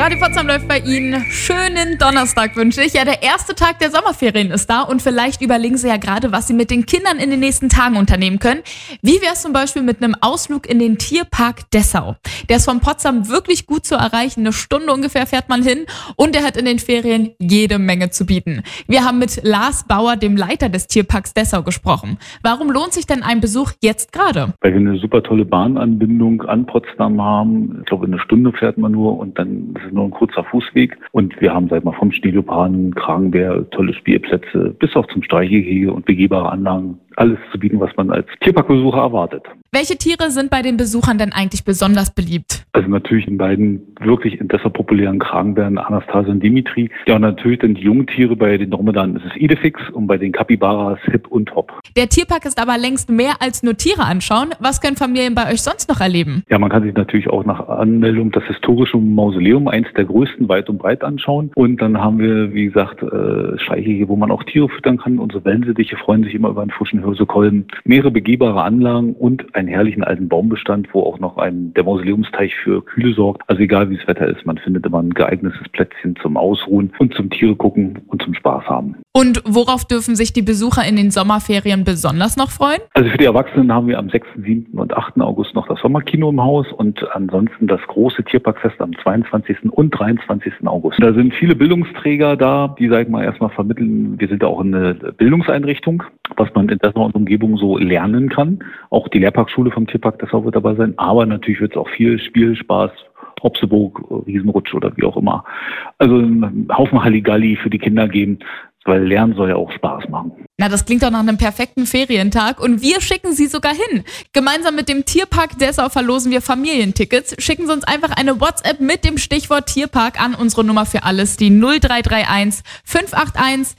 Radio Pforzheim läuft bei Ihnen. Schönen Donnerstag wünsche ich. Ja, der erste Tag der Sommerferien ist da und vielleicht überlegen Sie ja gerade, was Sie mit den Kindern in den nächsten Tagen unternehmen können. Wie wäre es zum Beispiel mit einem Ausflug in den Tierpark Dessau? Der ist von Potsdam wirklich gut zu erreichen. 1 Stunde ungefähr fährt man hin und der hat in den Ferien jede Menge zu bieten. Wir haben mit Lars Bauer, dem Leiter des Tierparks Dessau, gesprochen. Warum lohnt sich denn ein Besuch jetzt gerade? Weil wir eine super tolle Bahnanbindung an Potsdam haben. Ich glaube, 1 Stunde fährt man nur und dann ist es nur ein kurzer Fußweg. Und wir haben, sag mal, vom Schneelupan, Kragenbär, tolle Spielplätze bis auch zum Streichgehege und begehbare Anlagen. Alles zu bieten, was man als Tierparkbesucher erwartet. Welche Tiere sind bei den Besuchern denn eigentlich besonders beliebt? Also natürlich die beiden wirklich in Dessau populären Kragenbären, Anastasia und Dimitri. Ja, und natürlich dann die Jungtiere. Bei den Dromedanen ist es Idefix und bei den Capybaras Hip und Hop. Der Tierpark ist aber längst mehr als nur Tiere anschauen. Was können Familien bei euch sonst noch erleben? Ja, man kann sich natürlich auch nach Anmeldung das historische Mausoleum, eins der größten, weit und breit anschauen. Und dann haben wir, wie gesagt, Streichgehege, wo man auch Tiere füttern kann. Unsere Wellensittiche freuen sich immer über einen frischen Hirsekolben. Mehrere begehbare Anlagen und einen herrlichen alten Baumbestand, wo auch noch der Mausoleumsteich für Kühle sorgt. Also egal wie das Wetter ist, man findet immer ein geeignetes Plätzchen zum Ausruhen und zum Tiere gucken und zum Spaß haben. Und worauf dürfen sich die Besucher in den Sommerferien besonders noch freuen? Also für die Erwachsenen haben wir am 6., 7. und 8. August noch das Sommerkino im Haus und ansonsten das große Tierparkfest am 22. und 23. August. Da sind viele Bildungsträger da, die, sag ich mal, erstmal vermitteln. Wir sind da auch eine Bildungseinrichtung, was man in Dessau und Umgebung so lernen kann. Auch die Lehrparkschule vom Tierpark Dessau wird dabei sein. Aber natürlich wird es auch viel Spiel, Spaß, Hopseburg, Riesenrutsch oder wie auch immer. Also einen Haufen Halligalli für die Kinder geben, weil Lernen soll ja auch Spaß machen. Na, das klingt doch nach einem perfekten Ferientag und wir schicken Sie sogar hin. Gemeinsam mit dem Tierpark Dessau verlosen wir Familientickets. Schicken Sie uns einfach eine WhatsApp mit dem Stichwort Tierpark an unsere Nummer für alles, die 0331 581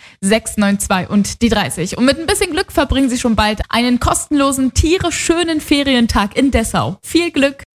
692 und die 30. Und mit ein bisschen Glück verbringen Sie schon bald einen kostenlosen, tiereschönen Ferientag in Dessau. Viel Glück!